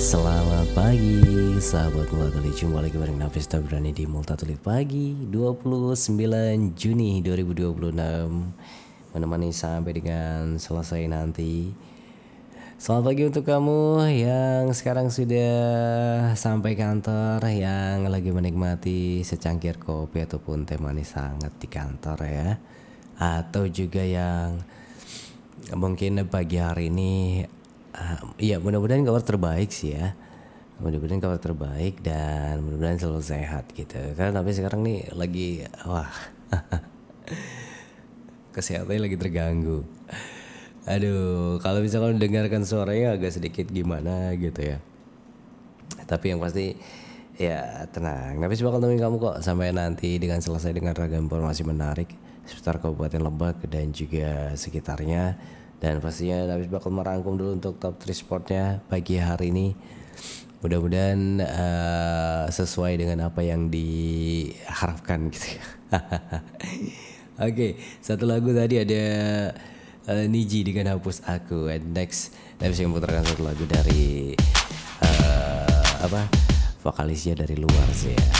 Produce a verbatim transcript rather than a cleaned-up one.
Selamat pagi sahabat Multatuli, jumpa lagi bareng Nafis Tabrani di Multatuli Pagi dua puluh sembilan Juni dua ribu dua puluh enam, menemani sampai dengan selesai nanti. Selamat pagi untuk kamu yang sekarang sudah sampai kantor, yang lagi menikmati secangkir kopi ataupun teh manis hangat di kantor ya. Atau juga yang mungkin pagi hari ini, uh, ya mudah-mudahan kabar terbaik sih ya. Mudah-mudahan kabar terbaik dan mudah-mudahan selalu sehat gitu. Karena tapi sekarang nih lagi wah kesehatannya lagi terganggu. Aduh, kalau misalkan dengarkan suaranya agak sedikit gimana gitu ya. Tapi yang pasti ya tenang. Tapi bakal nemenin kamu kok sampai nanti dengan selesai dengan ragam informasi menarik seputar Kabupaten Lebak dan juga sekitarnya. Dan pastinya Nafis bakal merangkum dulu untuk top tiga sportnya pagi hari ini. Mudah-mudahan uh, sesuai dengan apa yang diharapkan gitu ya. Oke, okay, satu lagu tadi ada uh, Niji dengan Hapus Aku. And next Nafis yang putarkan satu lagu dari uh, apa vokalisnya dari luar sih ya.